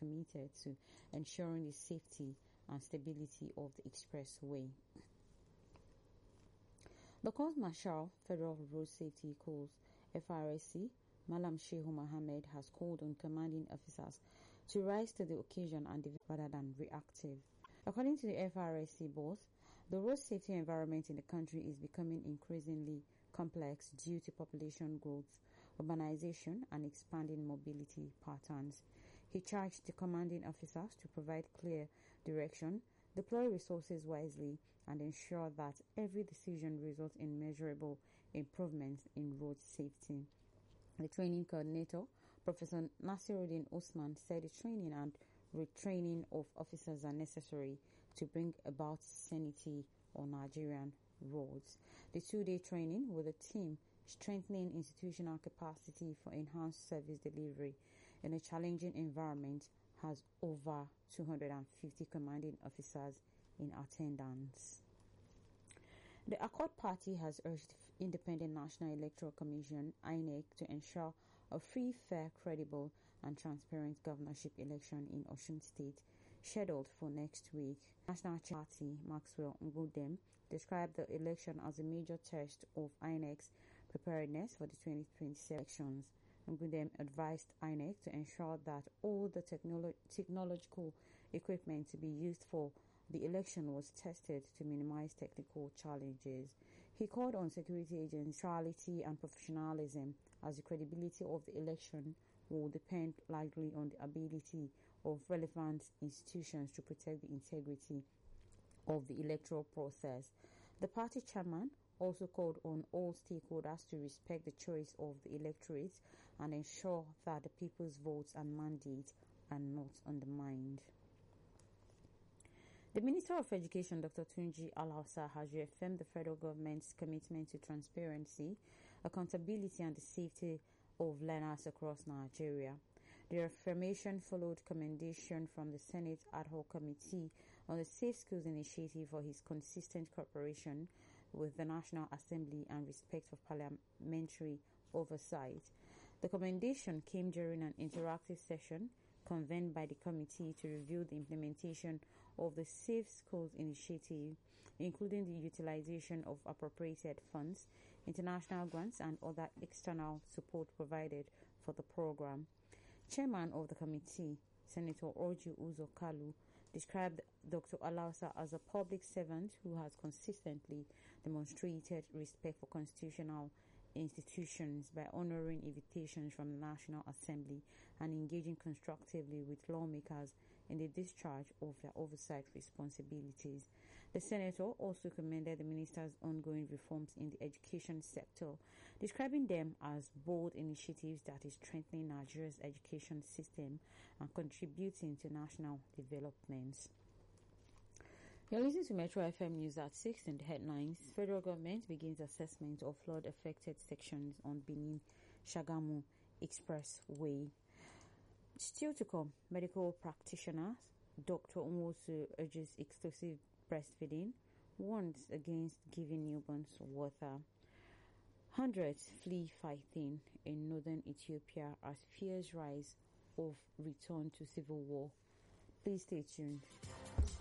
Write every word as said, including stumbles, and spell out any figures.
committed to ensuring the safety and stability of the expressway. The Court Martial Federal Road Safety Corps F R S C, Malam Shehu Mohammed, has called on commanding officers to rise to the occasion and develop rather than reactive. According to the F R S C boss, the road safety environment in the country is becoming increasingly complex due to population growth, urbanization, and expanding mobility patterns. He charged the commanding officers to provide clear direction, deploy resources wisely, and ensure that every decision results in measurable improvements in road safety. The training coordinator, Professor Nasiruddin Osman, said the training and retraining of officers are necessary to bring about sanity on Nigerian roads. The two-day training with a team strengthening institutional capacity for enhanced service delivery in a challenging environment has over two hundred fifty commanding officers in attendance. The Accord Party has urged Independent National Electoral Commission (I N E C) to ensure a free, fair, credible and transparent governorship election in Osun State, scheduled for next week. National Party Maxwell Ngudem described the election as a major test of I N E C's preparedness for the twenty twenty-seven elections. Ngudem advised I N E C to ensure that all the technolo- technological equipment to be used for the election was tested to minimize technical challenges. He called on security agents' neutrality and professionalism, as the credibility of the election will depend largely on the ability of relevant institutions to protect the integrity of the electoral process. The party chairman also called on all stakeholders to respect the choice of the electorate and ensure that the people's votes and mandates are not undermined. The Minister of Education, Doctor Tunji Alhausa, has reaffirmed the federal government's commitment to transparency, accountability, and the safety of learners across Nigeria. The affirmation followed commendation from the Senate Ad Hoc Committee on the Safe Schools Initiative for his consistent cooperation with the National Assembly and respect for parliamentary oversight. The commendation came during an interactive session convened by the committee to review the implementation of the Safe Schools Initiative, including the utilization of appropriated funds, international grants, and other external support provided for the program. Chairman of the committee, Senator Orji Uzo Kalu, described Doctor Alhausa as a public servant who has consistently demonstrated respect for constitutional institutions by honoring invitations from the National Assembly and engaging constructively with lawmakers in the discharge of their oversight responsibilities. The senator also commended the minister's ongoing reforms in the education sector, describing them as bold initiatives that is strengthening Nigeria's education system and contributing to national developments. You're listening to Metro F M News at six in the headlines. Federal government begins assessment of flood-affected sections on Benin-Shagamu Expressway. Still to come, medical practitioner Doctor Nwosu urges exclusive breastfeeding, warns against giving newborns water. Hundreds flee fighting in northern Ethiopia as fears rise of return to civil war. Please stay tuned.